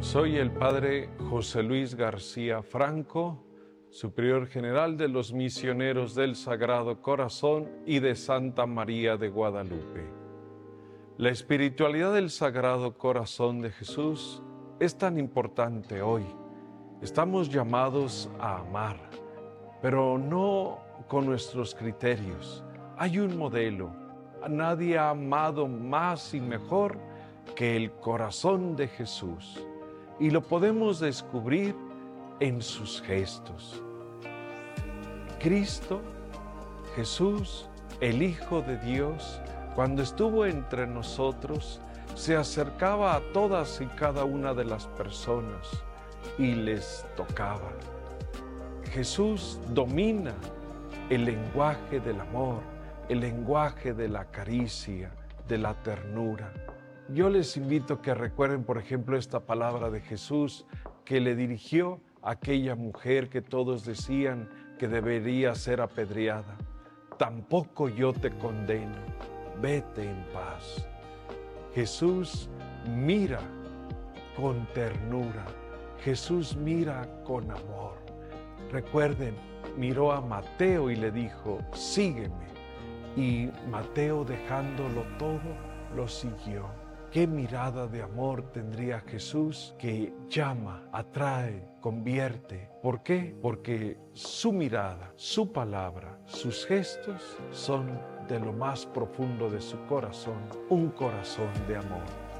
Soy el Padre José Luis García Franco, Superior General de los Misioneros del Sagrado Corazón y de Santa María de Guadalupe. La espiritualidad del Sagrado Corazón de Jesús es tan importante hoy. Estamos llamados a amar, pero no con nuestros criterios. Hay un modelo. Nadie ha amado más y mejor que el corazón de Jesús. Y lo podemos descubrir en sus gestos. Cristo, Jesús, el Hijo de Dios, cuando estuvo entre nosotros, se acercaba a todas y cada una de las personas y les tocaba. Jesús domina el lenguaje del amor, el lenguaje de la caricia, de la ternura. Yo les invito a que recuerden, por ejemplo, esta palabra de Jesús que le dirigió a aquella mujer que todos decían que debería ser apedreada. Tampoco yo te condeno, vete en paz. Jesús mira con ternura, Jesús mira con amor. Recuerden, miró a Mateo y le dijo, sígueme. Y Mateo, dejándolo todo, lo siguió. ¿Qué mirada de amor tendría Jesús que llama, atrae, convierte? ¿Por qué? Porque su mirada, su palabra, sus gestos son de lo más profundo de su corazón, un corazón de amor.